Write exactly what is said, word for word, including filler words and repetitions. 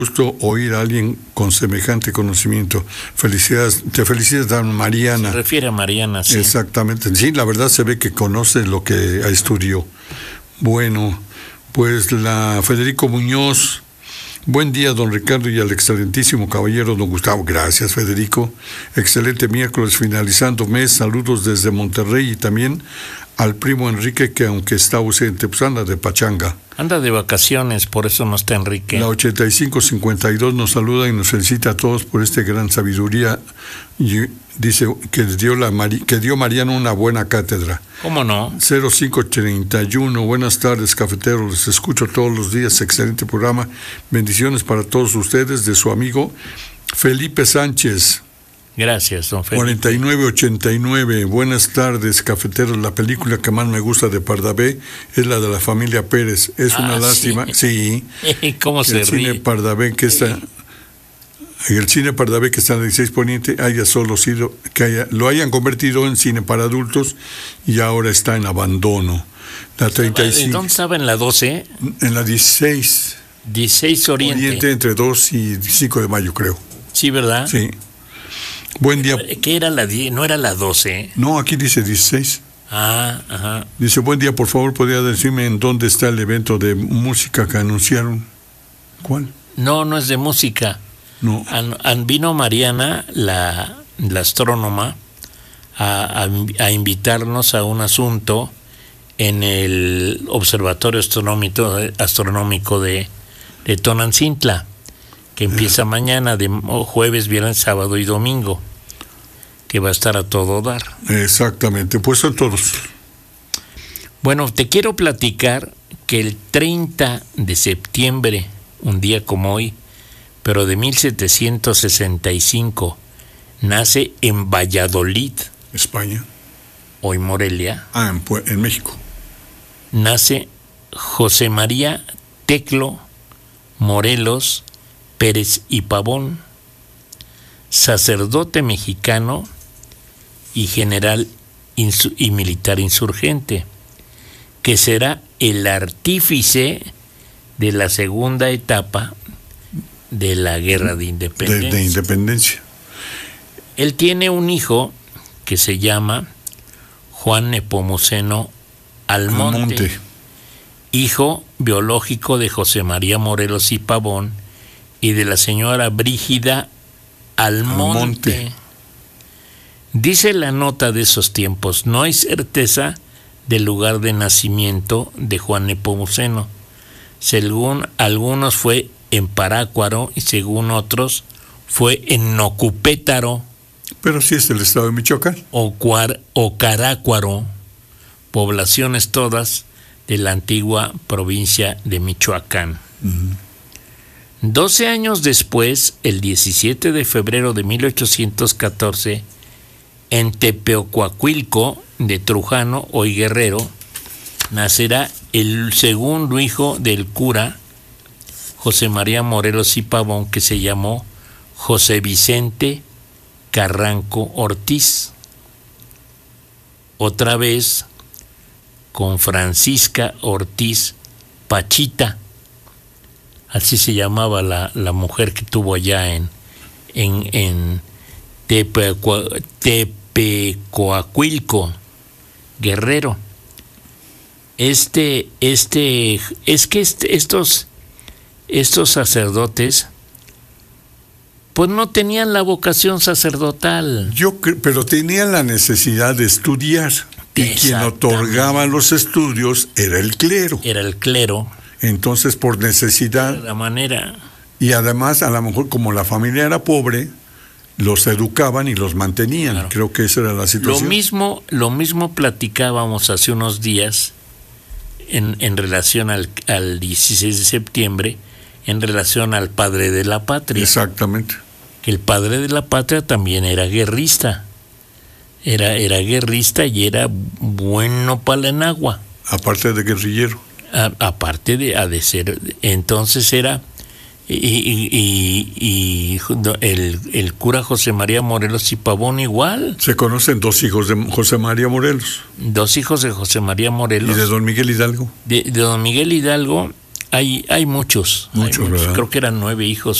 Gusto oír a alguien con semejante conocimiento. Felicidades, te felicitas, Dan Mariana. Se refiere a Mariana, sí. Exactamente. Sí, la verdad se ve que conoce lo que estudió. Bueno, pues la Federico Muñoz. Buen día, don Ricardo, y al excelentísimo caballero don Gustavo. Gracias, Federico. Excelente miércoles, finalizando mes. Saludos desde Monterrey y también al primo Enrique, que aunque está ausente, pues anda de pachanga. Anda de vacaciones, por eso no está Enrique. La ochenta y cinco cincuenta y dos nos saluda y nos felicita a todos por esta gran sabiduría. Y dice que dio, la, que dio Mariano una buena cátedra. ¿Cómo no? cero cinco treinta y uno, buenas tardes, cafeteros, les escucho todos los días, excelente programa. Bendiciones para todos ustedes, de su amigo Felipe Sánchez. Gracias, don Felipe. cuarenta y nueve ochenta y nueve, buenas tardes, cafeteros. La película que más me gusta de Pardavé es la de la familia Pérez. Es una ah, lástima. Sí. sí. ¿Cómo se el ríe? Cine Pardavé que está, el cine Pardavé que está en el dieciséis Poniente haya solo sido, que haya, lo hayan convertido en cine para adultos y ahora está en abandono. La treinta y cinco. ¿Dónde estaba en la doce? En la dieciséis. dieciséis Oriente. Oriente entre dos y cinco de mayo, creo. Sí, ¿verdad? Sí. Buen día. ¿Qué era la diez? No era la doce. No, aquí dice dieciséis. Ah, ajá. Dice, buen día, por favor, ¿podría decirme en dónde está el evento de música que anunciaron? ¿Cuál? No, no es de música. No. An, an vino Mariana, la, la astrónoma, a, a, a invitarnos a un asunto en el Observatorio Astronómico, astronómico de, de Tonantzintla, que empieza mañana, de jueves, viernes, sábado y domingo, que va a estar a todo dar. Exactamente, pues son todos. Bueno, te quiero platicar que el treinta de septiembre, un día como hoy, pero de mil setecientos sesenta y cinco, nace en Valladolid, España, hoy Morelia. Ah, en, en México. Nace José María Teclo Morelos Pérez y Pavón, sacerdote mexicano y general insu- y militar insurgente, que será el artífice de la segunda etapa de la Guerra de Independencia. De, de independencia. Él tiene un hijo que se llama Juan Nepomuceno Almonte, Almonte, hijo biológico de José María Morelos y Pavón y de la señora Brígida Almonte. Almonte. Dice la nota de esos tiempos, no hay certeza del lugar de nacimiento de Juan Nepomuceno. Según algunos fue en Parácuaro y según otros fue en Nocupétaro. Pero sí es el estado de Michoacán. O, Cuar, o Carácuaro, poblaciones todas de la antigua provincia de Michoacán. Uh-huh. Doce años después, el diecisiete de febrero de mil ochocientos catorce, en Tepeocuacuilco de Trujano, hoy Guerrero, nacerá el segundo hijo del cura José María Morelos y Pavón, que se llamó José Vicente Carranco Ortiz. Otra vez con Francisca Ortiz Pachita. Así se llamaba la, la mujer que tuvo allá en, en, en Tepecoa, Tepecoacuilco, Guerrero. Este, este, es que este, estos, estos sacerdotes, pues no tenían la vocación sacerdotal. Yo, pero tenían la necesidad de estudiar. Y quien otorgaba los estudios era el clero. Era el clero. Entonces, por necesidad. De la manera. Y además, a lo mejor, como la familia era pobre, los educaban y los mantenían. Claro. Creo que esa era la situación. Lo mismo, lo mismo platicábamos hace unos días en, en relación al, al dieciséis de septiembre, en relación al padre de la patria. Exactamente. Que el padre de la patria también era guerrista. Era, era guerrista y era bueno para el agua. Aparte de guerrillero. A, aparte de, a de ser, entonces era y, y, y, y el, el cura José María Morelos y Pavón igual. Se conocen dos hijos de José María Morelos. Dos hijos de José María Morelos. ¿Y de don Miguel Hidalgo? De, de don Miguel Hidalgo hay, hay muchos. Muchos, hay muchos. ¿verdad? Creo que eran nueve hijos